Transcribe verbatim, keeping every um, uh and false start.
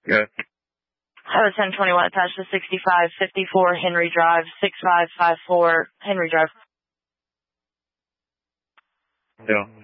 Good. Highway ten twenty-one attached to sixty-five fifty-four Henry Drive, six five five four Henry Drive. Yeah.